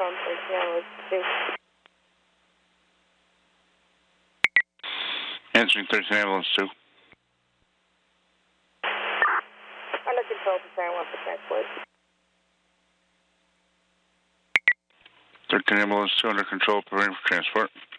from 13 Ambulance 2. Answering 13 Ambulance 2. Under control for San Juan for transport. 13 Ambulance 2 under control, preparing for transport.